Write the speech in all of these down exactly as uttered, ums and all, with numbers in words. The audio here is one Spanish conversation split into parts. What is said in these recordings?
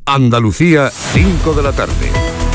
Andalucía, cinco de la tarde.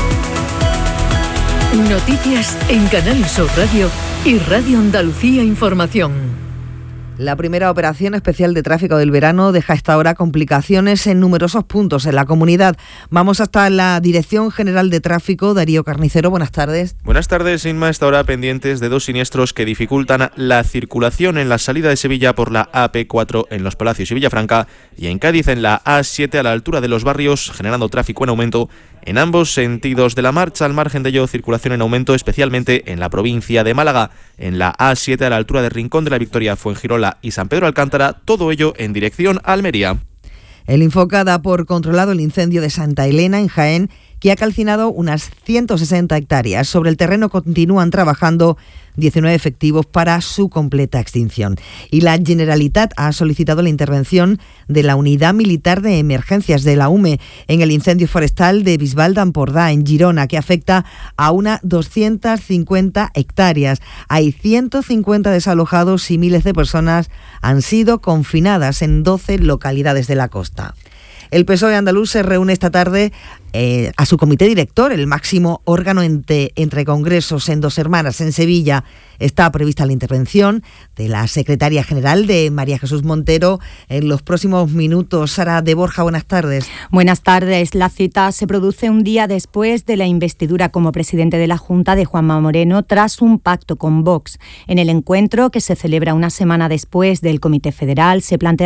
Noticias en Canal Sur Radio y Radio Andalucía Información. La primera operación especial de tráfico del verano deja hasta ahora complicaciones en numerosos puntos en la comunidad. Vamos hasta la Dirección General de Tráfico. Darío Carnicero, buenas tardes. Buenas tardes, Inma. Hasta ahora pendientes de dos siniestros que dificultan la circulación en la salida de Sevilla por la A P cuatro en Los Palacios y Villafranca y en Cádiz en la A siete a la altura de Los Barrios, generando tráfico en aumento en ambos sentidos de la marcha. Al margen de ello, circulación en aumento especialmente en la provincia de Málaga, en la A siete a la altura de Rincón de la Victoria, Fuengirola y San Pedro Alcántara, todo ello en dirección a Almería. El Infoca da por controlado el incendio de Santa Elena, en Jaén, que ha calcinado unas ciento sesenta hectáreas. Sobre el terreno continúan trabajando diecinueve efectivos para su completa extinción. Y la Generalitat ha solicitado la intervención de la Unidad Militar de Emergencias de la U M E en el incendio forestal de Bisbal d'Empordà, en Girona, que afecta a unas doscientas cincuenta hectáreas. Hay ciento cincuenta desalojados y miles de personas han sido confinadas en doce localidades de la costa. El P S O E andaluz se reúne esta tarde eh, a su comité director, el máximo órgano entre, entre congresos en Dos Hermanas, en Sevilla. Está prevista la intervención de la secretaria general, de María Jesús Montero, en los próximos minutos. Sara de Borja, buenas tardes. Buenas tardes. La cita se produce un día después de la investidura como presidente de la Junta de Juanma Moreno tras un pacto con Vox. En el encuentro, que se celebra una semana después del Comité Federal, se plantea